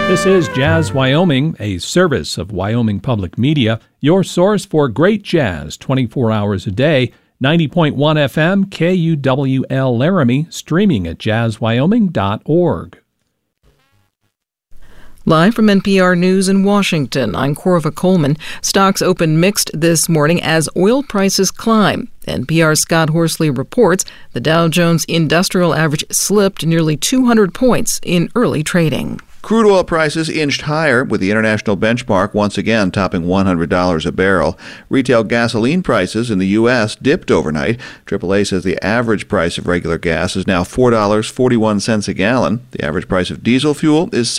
This is Jazz Wyoming, a service of Wyoming Public Media, your source for great jazz 24 hours a day. 90.1 FM, KUWL Laramie, streaming at jazzwyoming.org. Live from NPR News in Washington, I'm Corva Coleman. Stocks opened mixed this morning as oil prices climb. NPR's Scott Horsley reports the Dow Jones Industrial Average slipped nearly 200 points in early trading. Crude oil prices inched higher, with the international benchmark once again topping $100 a barrel. Retail gasoline prices in the U.S. dipped overnight. AAA says the average price of regular gas is now $4.41 a gallon. The average price of diesel fuel is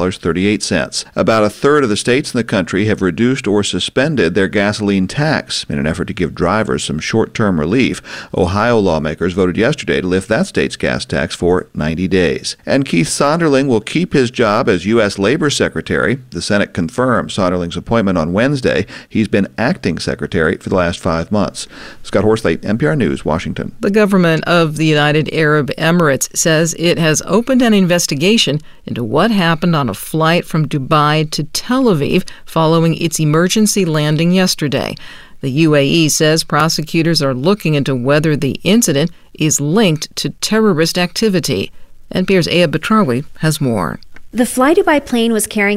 $6.38. About a third of the states in the country have reduced or suspended their gasoline tax in an effort to give drivers some short-term relief. Ohio lawmakers voted yesterday to lift that state's gas tax for 90 days. And Keith Sonderling will keep his job as U.S. Labor Secretary. The Senate confirmed Sonderling's appointment on Wednesday. He's been acting secretary for the last 5 months. Scott Horsley, NPR News, Washington. The government of the United Arab Emirates says it has opened an investigation into what happened on a flight from Dubai to Tel Aviv following its emergency landing yesterday. The UAE says prosecutors are looking into whether the incident is linked to terrorist activity. NPR's Aya Batrawi has more. The Fly Dubai plane was carrying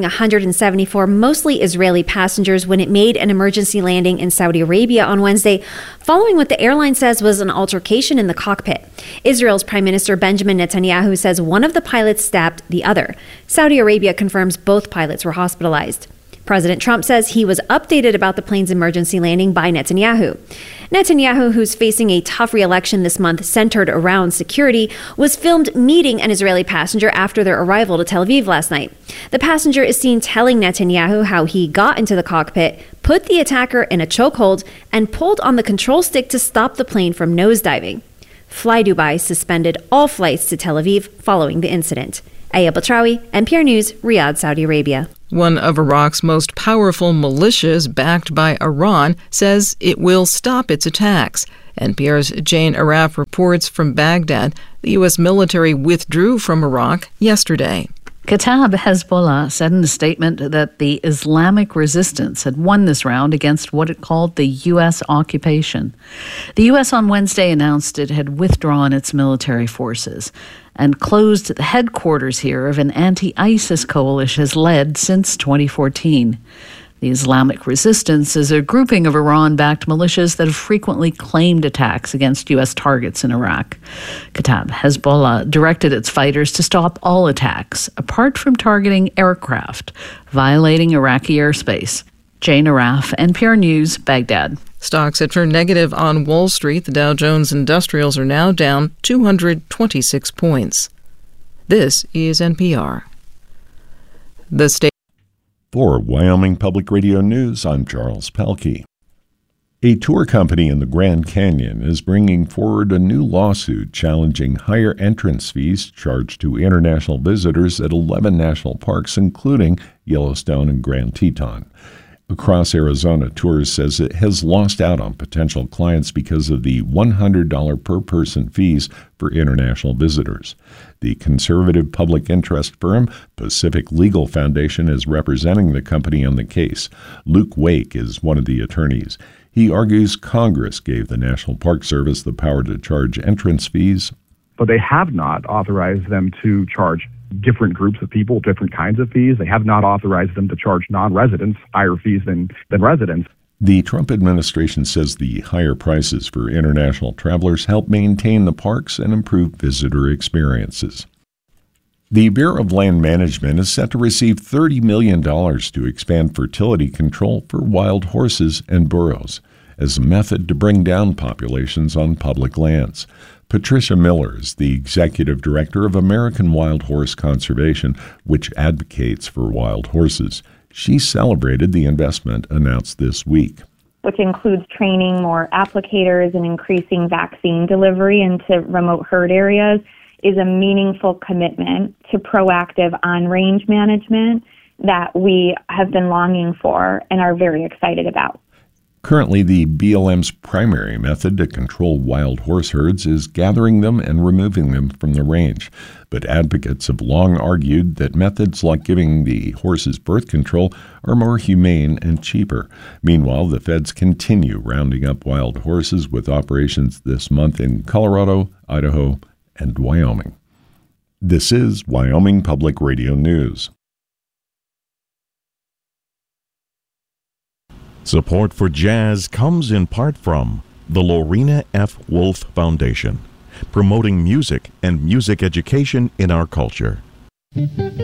174 mostly Israeli passengers when it made an emergency landing in Saudi Arabia on Wednesday, following what the airline says was an altercation in the cockpit. Israel's Prime Minister Benjamin Netanyahu says one of the pilots stabbed the other. Saudi Arabia confirms both pilots were hospitalized. President Trump says he was updated about the plane's emergency landing by Netanyahu. Netanyahu, who's facing a tough re-election this month centered around security, was filmed meeting an Israeli passenger after their arrival to Tel Aviv last night. The passenger is seen telling Netanyahu how he got into the cockpit, put the attacker in a chokehold, and pulled on the control stick to stop the plane from nosediving. Fly Dubai suspended all flights to Tel Aviv following the incident. Aya Batrawi, NPR News, Riyadh, Saudi Arabia. One of Iraq's most powerful militias, backed by Iran, says it will stop its attacks. NPR's Jane Araf reports from Baghdad. The U.S. military withdrew from Iraq yesterday. Kataib Hezbollah said in a statement that the Islamic resistance had won this round against what it called the U.S. occupation. The U.S. on Wednesday announced it had withdrawn its military forces and closed the headquarters here of an anti-ISIS coalition has led since 2014. The Islamic resistance is a grouping of Iran-backed militias that have frequently claimed attacks against U.S. targets in Iraq. Kataib Hezbollah directed its fighters to stop all attacks, apart from targeting aircraft, violating Iraqi airspace. Jane Araf, NPR News, Baghdad. Stocks have turned negative on Wall Street. The Dow Jones Industrials are now down 226 points. This is NPR. The state. For Wyoming Public Radio News, I'm Charles Pelkey. A tour company in the Grand Canyon is bringing forward a new lawsuit challenging higher entrance fees charged to international visitors at 11 national parks, including Yellowstone and Grand Teton. Across Arizona, Tours says it has lost out on potential clients because of the $100 per person fees for international visitors. The conservative public interest firm Pacific Legal Foundation is representing the company on the case. Luke Wake is one of the attorneys. He argues Congress gave the National Park Service the power to charge entrance fees, but they have not authorized them to charge different groups of people, different kinds of fees. They have not authorized them to charge non-residents higher fees than residents. The Trump administration says the higher prices for international travelers help maintain the parks and improve visitor experiences. The Bureau of Land Management is set to receive $30 million to expand fertility control for wild horses and burros as a method to bring down populations on public lands. Patricia Miller is the executive director of American Wild Horse Conservation, which advocates for wild horses. She celebrated the investment announced this week, which includes training more applicators and increasing vaccine delivery into remote herd areas, is a meaningful commitment to proactive on-range management that we have been longing for and are very excited about. Currently, the BLM's primary method to control wild horse herds is gathering them and removing them from the range. But advocates have long argued that methods like giving the horses birth control are more humane and cheaper. Meanwhile, the feds continue rounding up wild horses with operations this month in Colorado, Idaho, and Wyoming. This is Wyoming Public Radio News. Support for jazz comes in part from the Lorena F. Wolf Foundation, promoting music and music education in our culture.